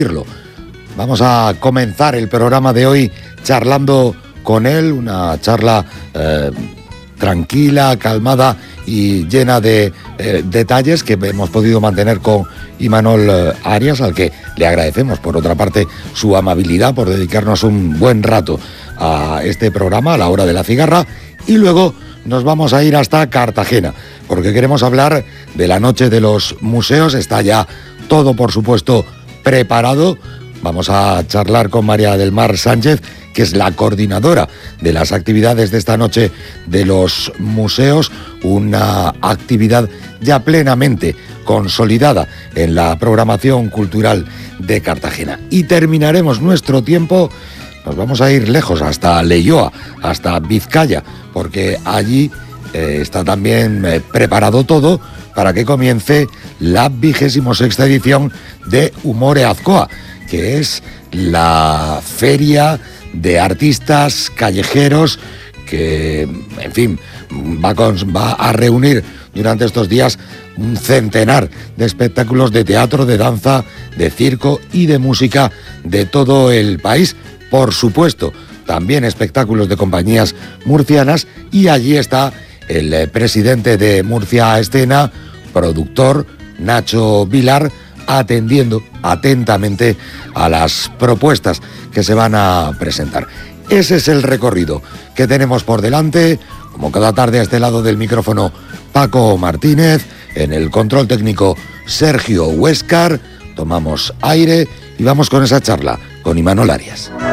Vamos a comenzar el programa de hoy charlando con él, una charla tranquila, calmada y llena de detalles que hemos podido mantener con Imanol Arias, al que le agradecemos por otra parte su amabilidad por dedicarnos un buen rato a este programa, a la hora de la cigarra, y luego nos vamos a ir hasta Cartagena, porque queremos hablar de la noche de los museos. Está ya todo, por supuesto, preparado. Vamos a charlar con María del Mar Sánchez, que es la coordinadora de las actividades de esta noche de los museos, una actividad ya plenamente consolidada en la programación cultural de Cartagena. Y terminaremos nuestro tiempo, nos vamos a ir lejos, hasta Leioa, hasta Vizcaya, porque allí está también preparado todo para que comience la 26ª edición de Umore Azkoa, que es la feria de artistas callejeros que, en fin, va a reunir durante estos días un centenar de espectáculos de teatro, de danza, de circo y de música de todo el país. Por supuesto, también espectáculos de compañías murcianas, y allí está el presidente de Murcia Escena, productor Nacho Vilar, atendiendo atentamente a las propuestas que se van a presentar. Ese es el recorrido que tenemos por delante. Como cada tarde, a este lado del micrófono, Paco Martínez, en el control técnico Sergio Huéscar. Tomamos aire y vamos con esa charla con Imanol Arias.